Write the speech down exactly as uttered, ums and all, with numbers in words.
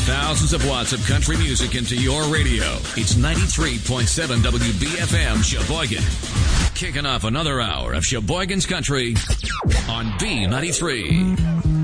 Thousands of watts of country music into your radio. It's ninety-three point seven W B F M Sheboygan. Kicking off another hour of Sheboygan's Country on B ninety-three.